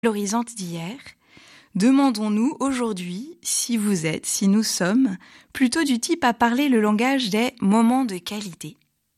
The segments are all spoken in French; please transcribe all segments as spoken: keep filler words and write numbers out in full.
valorisante d'hier, demandons-nous aujourd'hui si vous êtes, si nous sommes, plutôt du type à parler le langage des moments de qualité.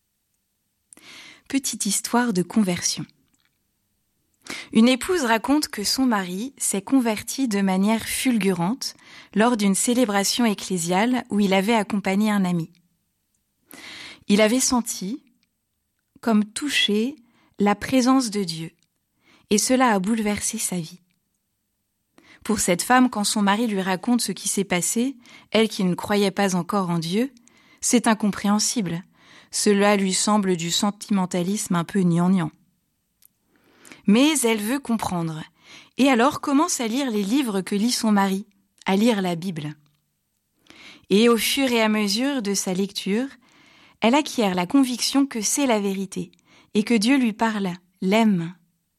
Petite histoire de conversion. Une épouse raconte que son mari s'est converti de manière fulgurante lors d'une célébration ecclésiale où il avait accompagné un ami. Il avait senti, comme touché, la présence de Dieu, et cela a bouleversé sa vie. Pour cette femme, quand son mari lui raconte ce qui s'est passé, elle qui ne croyait pas encore en Dieu, c'est incompréhensible. Cela lui semble du sentimentalisme un peu gnangnan. Mais elle veut comprendre, et alors commence à lire les livres que lit son mari, à lire la Bible. Et au fur et à mesure de sa lecture, elle acquiert la conviction que c'est la vérité, et que Dieu lui parle, l'aime.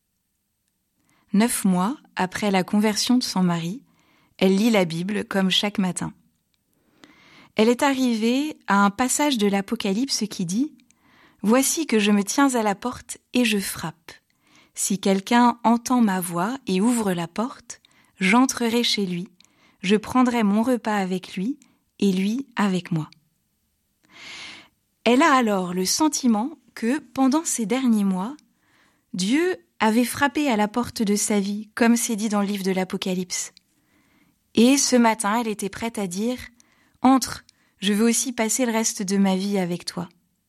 Neuf mois après la conversion de son mari, elle lit la Bible comme chaque matin. Elle est arrivée à un passage de l'Apocalypse qui dit « Voici que je me tiens à la porte et je frappe. Si quelqu'un entend ma voix et ouvre la porte, j'entrerai chez lui, je prendrai mon repas avec lui et lui avec moi. » Elle a alors le sentiment que, pendant ces derniers mois, Dieu avait frappé à la porte de sa vie, comme c'est dit dans le livre de l'Apocalypse. Et ce matin, elle était prête à dire « Entre, je veux aussi passer le reste de ma vie avec toi. »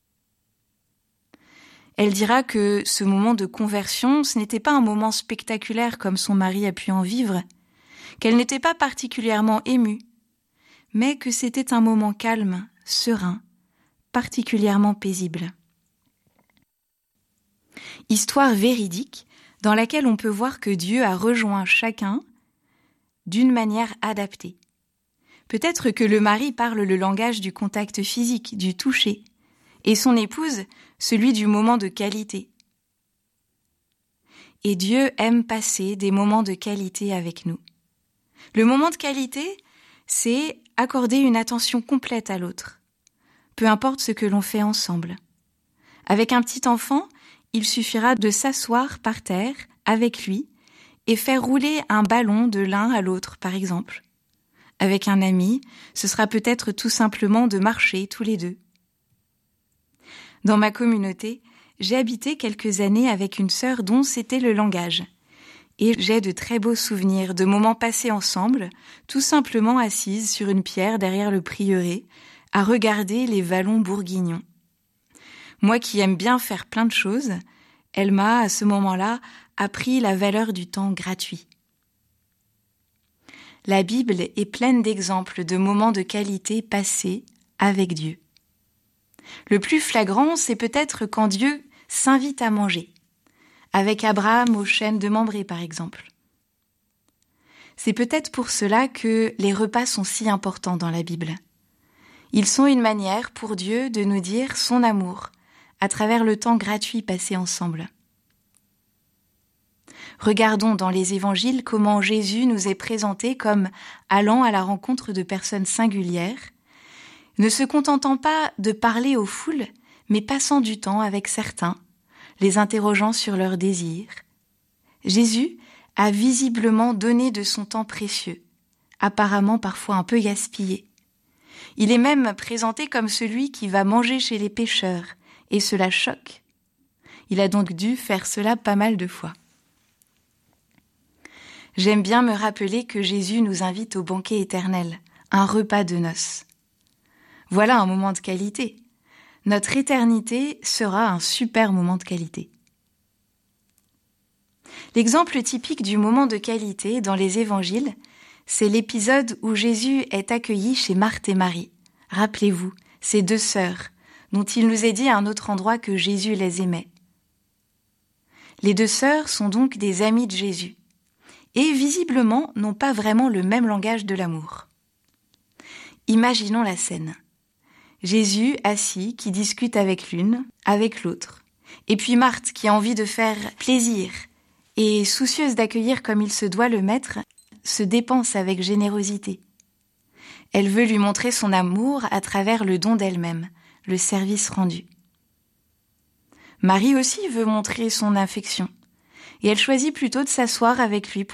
Elle dira que ce moment de conversion, ce n'était pas un moment spectaculaire comme son mari a pu en vivre, qu'elle n'était pas particulièrement émue, mais que c'était un moment calme, serein, particulièrement paisible. Histoire véridique dans laquelle on peut voir que Dieu a rejoint chacun d'une manière adaptée. Peut-être que le mari parle le langage du contact physique, du toucher, et son épouse celui du moment de qualité. Et Dieu aime passer des moments de qualité avec nous. Le moment de qualité, c'est accorder une attention complète à l'autre, peu importe ce que l'on fait ensemble. Avec un petit enfant, il suffira de s'asseoir par terre avec lui et faire rouler un ballon de l'un à l'autre, par exemple. Avec un ami, ce sera peut-être tout simplement de marcher tous les deux. Dans ma communauté, j'ai habité quelques années avec une sœur dont c'était le langage. Et j'ai de très beaux souvenirs de moments passés ensemble, tout simplement assises sur une pierre derrière le prieuré, à regarder les vallons bourguignons. Moi qui aime bien faire plein de choses, elle m'a, à ce moment-là, appris la valeur du temps gratuit. La Bible est pleine d'exemples de moments de qualité passés avec Dieu. Le plus flagrant, c'est peut-être quand Dieu s'invite à manger, avec Abraham au chêne de Mambré par exemple. C'est peut-être pour cela que les repas sont si importants dans la Bible. Ils sont une manière pour Dieu de nous dire son amour à travers le temps gratuit passé ensemble. Regardons dans les évangiles comment Jésus nous est présenté comme allant à la rencontre de personnes singulières, ne se contentant pas de parler aux foules, mais passant du temps avec certains, les interrogeant sur leurs désirs. Jésus a visiblement donné de son temps précieux, apparemment parfois un peu gaspillé. Il est même présenté comme celui qui va manger chez les pécheurs, et cela choque. Il a donc dû faire cela pas mal de fois. J'aime bien me rappeler que Jésus nous invite au banquet éternel, un repas de noces. Voilà un moment de qualité. Notre éternité sera un super moment de qualité. L'exemple typique du moment de qualité dans les évangiles, c'est l'épisode où Jésus est accueilli chez Marthe et Marie. Rappelez-vous, ces deux sœurs, dont il nous est dit à un autre endroit que Jésus les aimait. Les deux sœurs sont donc des amies de Jésus, et visiblement n'ont pas vraiment le même langage de l'amour. Imaginons la scène. Jésus assis qui discute avec l'une, avec l'autre, et puis Marthe qui a envie de faire plaisir et soucieuse d'accueillir comme il se doit le maître, se dépense avec générosité. Elle veut lui montrer son amour à travers le don d'elle-même, le service rendu. Marie aussi veut montrer son affection, et elle choisit plutôt de s'asseoir avec lui